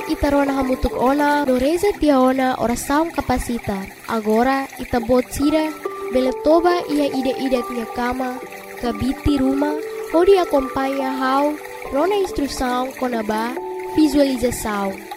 ita rona hamutuk ona doreza tia ona ora saung kapasita. Agora ita bot sira bele toba ia ide-ide tia kama kabiti rumah hodi acompanha hau rona instrução konaba visualização.